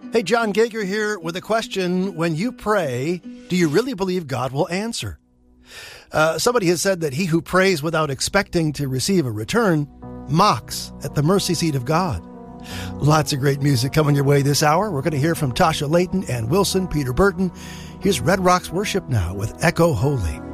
Hey, John Gager here with a question. When you pray, do you really believe God will answer? Somebody has said that he who prays without expecting to receive a return mocks at the mercy seat of God. Lots of great music coming your way this hour. We're going to hear from Tasha Layton, Ann Wilson, Peter Burton. Here's Red Rocks Worship Now with Echo Holy.